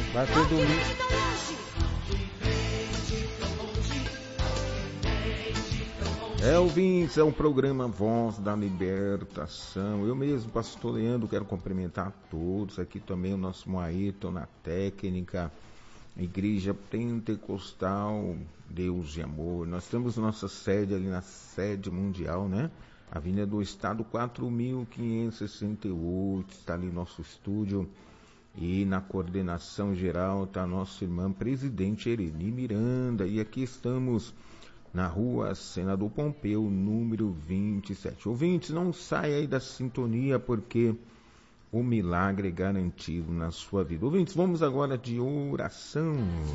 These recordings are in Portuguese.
Vai ser domingo. Ouvintes, é o programa Voz da Libertação. Eu mesmo, pastor Leandro, quero cumprimentar a todos. Aqui também o nosso Ayrton na técnica, Igreja Pentecostal Deus de Amor. Nós temos nossa sede ali na sede mundial, né? Avenida do Estado 4568, está ali nosso estúdio. E na coordenação geral está nossa irmã presidente Ereni Miranda. E aqui estamos na rua Senador Pompeu, número 27. Ouvintes, não saia aí da sintonia, porque o milagre é garantido na sua vida. Ouvintes, vamos agora de oração.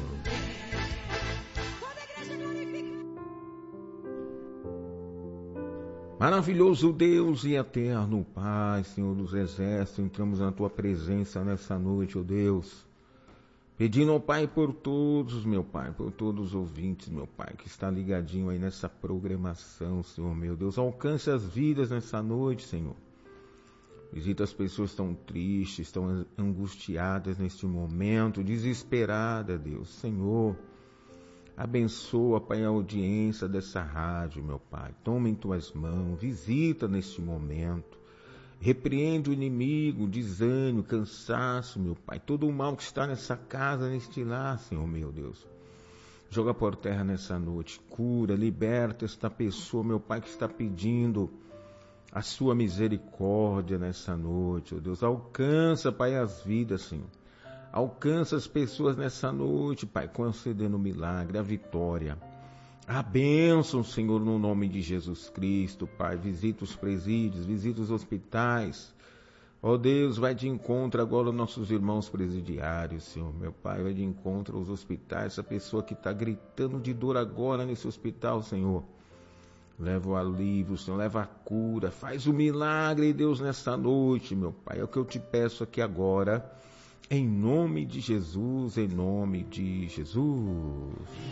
Maravilhoso Deus e eterno Pai, Senhor dos Exércitos, entramos na Tua presença nessa noite, ó Deus, pedindo ao Pai por todos, meu Pai, por todos os ouvintes, meu Pai, que está ligadinho aí nessa programação, Senhor, meu Deus. Alcance as vidas nessa noite, Senhor. Visita as pessoas tão tristes, tão angustiadas neste momento, desesperadas, Deus. Senhor, abençoa, Pai, a audiência dessa rádio, meu Pai. Toma em Tuas mãos, visita neste momento. Repreende o inimigo, desânimo, cansaço, meu Pai. Todo o mal que está nessa casa, neste lar, Senhor, meu Deus. Joga por terra nessa noite. Cura, liberta esta pessoa, meu Pai, que está pedindo a sua misericórdia nessa noite, ó Deus. Alcança, Pai, as vidas, Senhor. Alcança as pessoas nessa noite, Pai, concedendo o milagre, a vitória. A bênção, Senhor, no nome de Jesus Cristo, Pai. Visita os presídios, visita os hospitais. Ó Deus, vai de encontro agora aos nossos irmãos presidiários, Senhor. Meu Pai, vai de encontro aos hospitais. Essa pessoa que está gritando de dor agora nesse hospital, Senhor. Leva o alívio, Senhor, leva a cura. Faz o milagre, Deus, nessa noite, meu Pai. É o que eu te peço aqui agora. Em nome de Jesus, em nome de Jesus.